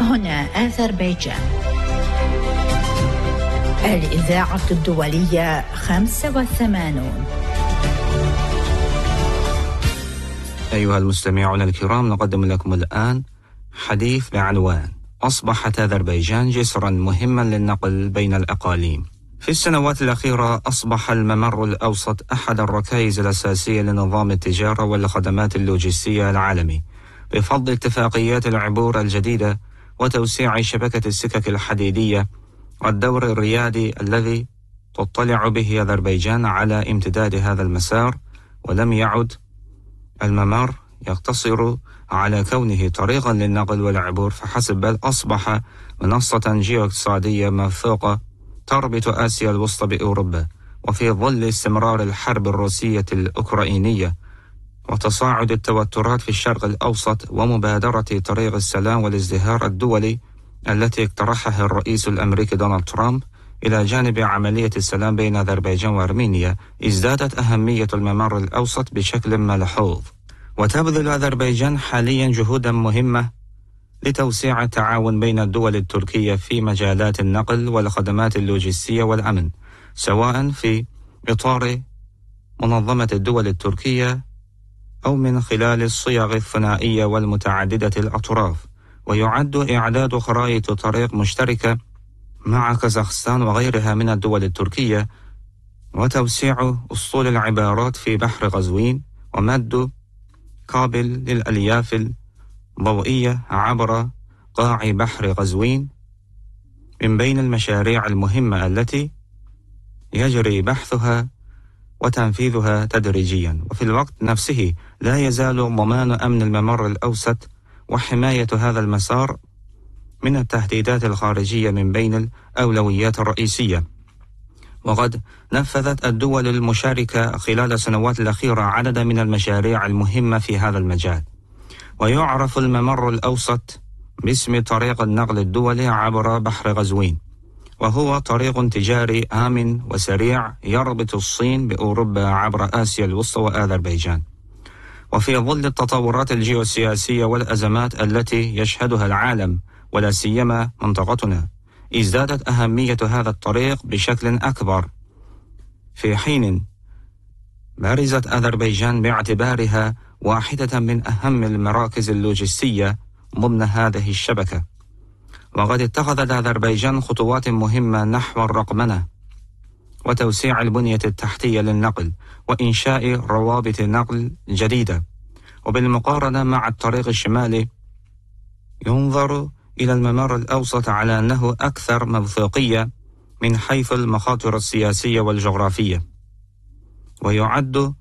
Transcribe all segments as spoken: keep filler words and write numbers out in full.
هنا أذربيجان. الإذاعة الدولية خمسة وثمانون. أيها المستمعون الكرام، نقدم لكم الآن حديث بعنوان: أصبحت أذربيجان جسرا مهما للنقل بين الأقاليم. في السنوات الأخيرة أصبح الممر الأوسط أحد الركائز الأساسية لنظام التجارة والخدمات اللوجستية العالمي، بفضل اتفاقيات العبور الجديدة وتوسيع شبكة السكك الحديدية والدور الريادي الذي تطلع به أذربيجان على امتداد هذا المسار. ولم يعد الممر يقتصر على كونه طريقا للنقل والعبور فحسب، بل أصبح منصة جيوقتصادية موثوقة تربط آسيا الوسطى بأوروبا. وفي ظل استمرار الحرب الروسية الأوكرانية وتصاعد التوترات في الشرق الأوسط ومبادرة طريق السلام والازدهار الدولي التي اقترحها الرئيس الأمريكي دونالد ترامب إلى جانب عملية السلام بين أذربيجان وأرمينيا، ازدادت أهمية الممر الأوسط بشكل ملحوظ. وتبذل أذربيجان حاليا جهودا مهمة لتوسيع التعاون بين الدول التركية في مجالات النقل والخدمات اللوجستية والأمن، سواء في إطار منظمة الدول التركية أو من خلال الصيغ الثنائية والمتعددة الأطراف. ويعد إعداد خرائط طريق مشتركة مع كازاخستان وغيرها من الدول التركية، وتوسيع أسطول العبارات في بحر قزوين، ومد كابل للألياف الضوئية عبر قاع بحر قزوين من بين المشاريع المهمة التي يجري بحثها وتنفيذها تدريجيا. وفي الوقت نفسه لا يزال ضمان أمن الممر الأوسط وحماية هذا المسار من التهديدات الخارجية من بين الأولويات الرئيسية. وقد نفذت الدول المشاركة خلال السنوات الأخيرة عددا من المشاريع المهمة في هذا المجال. ويعرف الممر الأوسط باسم طريق النقل الدولي عبر بحر قزوين، وهو طريق تجاري آمن وسريع يربط الصين بأوروبا عبر آسيا الوسطى وأذربيجان. وفي ظل التطورات الجيوسياسية والأزمات التي يشهدها العالم ولا سيما منطقتنا، ازدادت أهمية هذا الطريق بشكل أكبر، في حين بارزت أذربيجان باعتبارها واحدة من أهم المراكز اللوجستية ضمن هذه الشبكة. وقد اتخذت أذربيجان خطوات مهمة نحو الرقمنة وتوسيع البنية التحتية للنقل وإنشاء روابط نقل جديدة. وبالمقارنة مع الطريق الشمالي، ينظر إلى الممر الأوسط على أنه أكثر موثوقية من حيث المخاطر السياسية والجغرافية. ويعد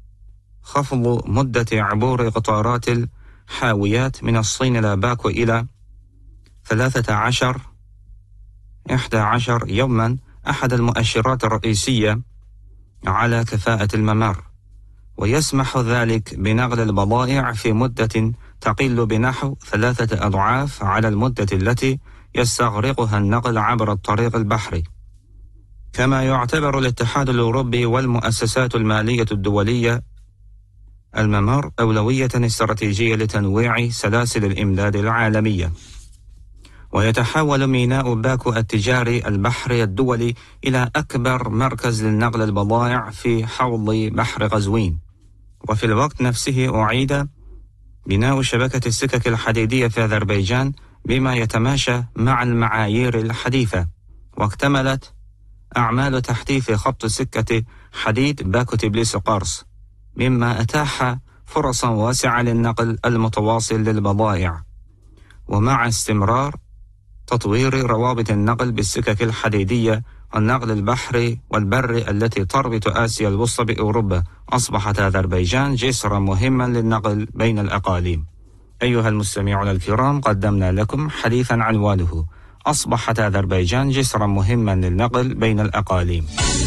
خفض مدة عبور قطارات الحاويات من الصين إلى باكو إلى ثلاثة عشر إحدى عشر يوما أحد المؤشرات الرئيسية على كفاءة الممر، ويسمح ذلك بنقل البضائع في مدة تقل بنحو ثلاثة أضعاف على المدة التي يستغرقها النقل عبر الطريق البحري. كما يعتبر الاتحاد الأوروبي والمؤسسات المالية الدولية الممر أولوية استراتيجية لتنويع سلاسل الإمداد العالمية. ويتحول ميناء باكو التجاري البحري الدولي إلى أكبر مركز للنقل البضائع في حوض بحر قزوين. وفي الوقت نفسه أعيد بناء شبكة السكك الحديدية في أذربيجان بما يتماشى مع المعايير الحديثة، واكتملت أعمال تحديث خط سكة حديد باكو تبليس قرص، مما أتاح فرصا واسعة للنقل المتواصل للبضائع. ومع استمرار تطوير روابط النقل بالسكك الحديدية والنقل البحري والبري التي تربط آسيا الوسطى بأوروبا، أصبحت أذربيجان جسرا مهما للنقل بين الأقاليم. أيها المستمعون الكرام، قدمنا لكم حديثا عنوانه: أصبحت أذربيجان جسرا مهما للنقل بين الأقاليم.